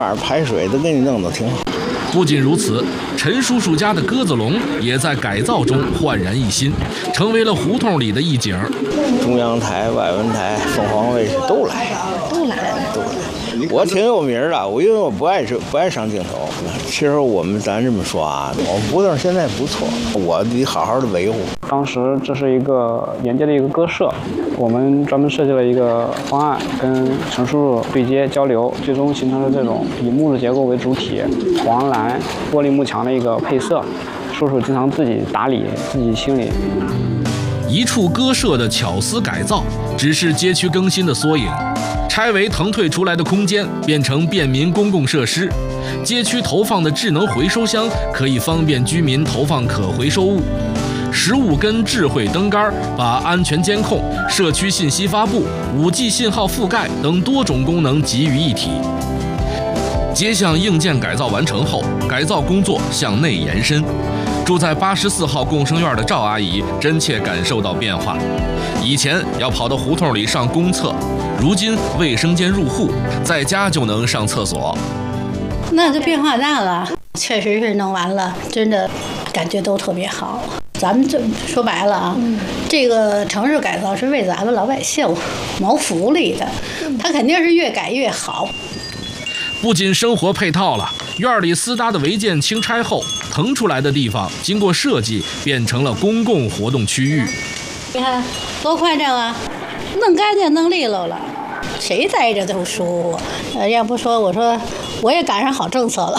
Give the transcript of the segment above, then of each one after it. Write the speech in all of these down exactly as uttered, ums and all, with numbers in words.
排水都给你弄得挺好。 不仅如此，陈叔叔家的鸽子笼也在改造中焕然一新，成为了胡同里的一景。 中央台、外文台、凤凰卫视都来， 都来， 都来。我挺有名的，我因为我不爱不爱上镜头。其实我们咱这么说啊，我们胡同现在不错，我得好好的维护。 当时这是一个沿街的一个鸽舍，我们专门设计了一个方案，跟陈叔叔对接交流，最终形成了这种以木质结构为主体、黄蓝玻璃幕墙的一个配色。叔叔经常自己打理，自己清理。 一处鸽舍的巧思改造，只是街区更新的缩影。拆为腾退出来的空间变成便民公共设施，街区投放的智能回收箱可以方便居民投放可回收物。十五根智慧灯杆把安全监控、社区信息发布、五 G 信号覆盖等多种功能集于一体。街巷硬件改造完成后，改造工作向内延伸。住在八十四号共生院的赵阿姨真切感受到变化，以前要跑到胡同里上公厕，如今卫生间入户，在家就能上厕所。 那就变化大了，确实是弄完了，真的感觉都特别好。咱们这说白了啊，嗯、这个城市改造是为咱们老百姓谋福利的，它肯定是越改越好。 不仅生活配套了，院里私搭的违建清拆后，腾出来的地方经过设计变成了公共活动区域。 你看多宽敞啊，弄干净弄利落了，谁待着都舒服。呃，要不说我说我也赶上好政策了。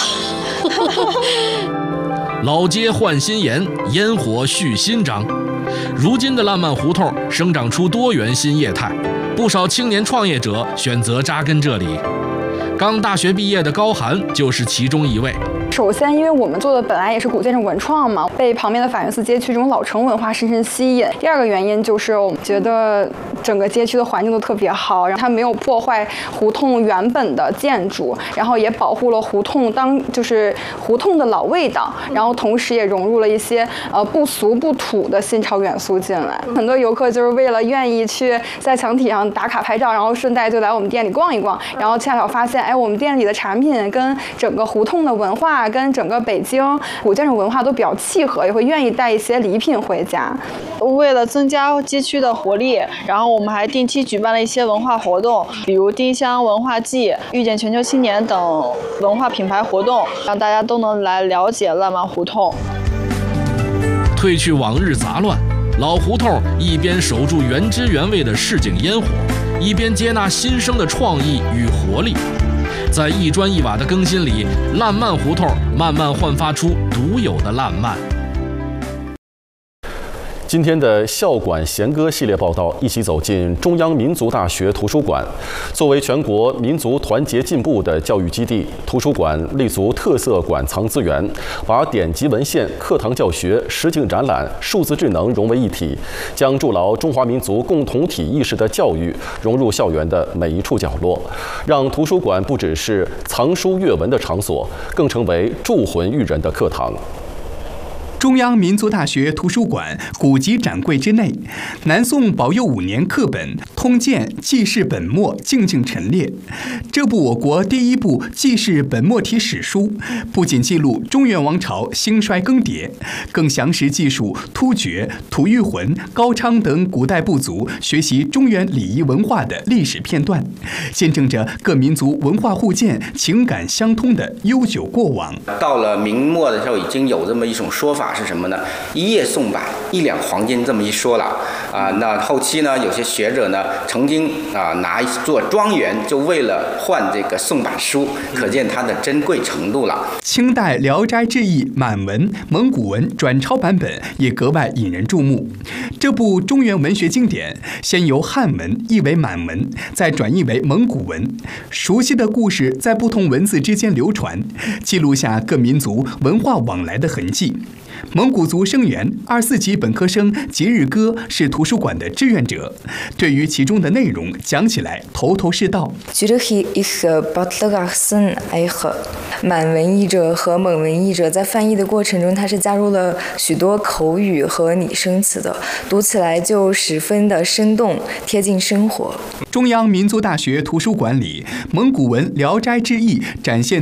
老街换新颜，烟火续新章。如今的烂漫胡同生长出多元新业态，不少青年创业者选择扎根这里。刚大学毕业的高涵就是其中一位。 首先，因为我们做的本来也是古建筑文创嘛，被旁边的法源寺街区这种老城文化深深吸引。第二个原因就是我们觉得整个街区的环境都特别好，然后它没有破坏胡同原本的建筑，然后也保护了胡同当就是胡同的老味道，然后同时也融入了一些呃不俗不土的新潮元素进来。很多游客就是为了愿意去在墙体上打卡拍照，然后顺带就来我们店里逛一逛，然后恰巧发现，哎，我们店里的产品跟整个胡同的文化跟整个北京古建筑文化都比较契合，也会愿意带一些礼品回家。 为了增加街区的活力，然后我们还定期举办了一些文化活动，比如丁香文化季、遇见全球青年等文化品牌活动，让大家都能来了解烂漫胡同。 褪去往日杂乱，老胡同一边守住原汁原味的市井烟火，一边接纳新生的创意与活力。在一砖一瓦的更新里，烂漫胡同慢慢焕发出独有的烂漫。 今天的校馆弦歌系列报道，一起走进中央民族大学图书馆。作为全国民族团结进步的教育基地，图书馆立足特色馆藏资源，把典籍文献、课堂教学、实景展览、数字智能融为一体，将筑牢中华民族共同体意识的教育融入校园的每一处角落，让图书馆不只是藏书阅文的场所，更成为铸魂育人的课堂。 中央民族大学图书馆古籍展柜之内，南宋宝佑五年课本《通鉴纪事本末》静静陈列。这部我国第一部纪事本末体史书，不仅记录中原王朝兴衰更迭，更详实记述突厥、吐谷浑、高昌等古代部族学习中原礼仪文化的历史片段，见证着各民族文化互鉴、情感相通的悠久过往。 到了明末的时候，已经有这么一种说法。是什么呢？一夜送百，一两黄金这么一说了啊。那后期呢，有些学者呢曾经啊拿一座庄园，就为了换这个宋版书，可见它的珍贵程度了。 清代《聊斋志异》满文、蒙古文转抄版本也格外引人注目。这部中原文学经典，先由汉文译为满文，再转译为蒙古文，熟悉的故事在不同文字之间流传，记录下各民族文化往来的痕迹。 蒙古族生源二四级本科生吉日歌是图书馆的志愿者，对于其中的内容讲起来头头是道。 满文译者和蒙文译者在翻译的过程中，他是加入了许多口语和拟声词的，读起来就十分的生动，贴近生活。 中央民族大学图书馆里，蒙古文《聊斋志异》展现